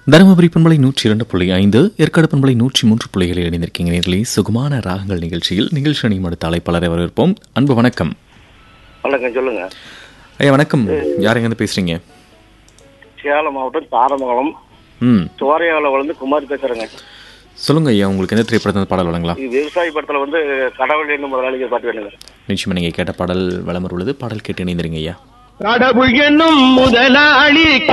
தருமபுரி பண்பலை 102.5, ஏற்காடு பண்பலை 103.7 இணைந்திருக்கீங்க நேர்களே. சுகமான ராகங்கள் நிகழ்ச்சியில் நிகழ்ச்சி அணியும் அடுத்த அழைப்பாளரை வரவேற்போம். அன்பு வணக்கம். வணக்கம், சொல்லுங்க ஐயா. வணக்கம். யார் எங்கேருந்து பேசுறீங்க? சேலம் மாவட்டம் தாரமங்கலம் சோரையாவில் வளர்ந்து குமார் பேசுறேங்க. சொல்லுங்க ஐயா, உங்களுக்கு எந்த திரைப்படத்தில் பாடல் வழங்கலாம்? இது விவசாய படத்துல வந்து கடவுள் என்னும் முதலாளிக்கு பாட்டு வேணுங்க. நிச்சயமா நீங்க கேட்ட பாடல் வளமர் உள்ளது. பாடல் கேட்டு இணைந்திருங்க ஐயா. கடவுள் என்னும் முதலாளி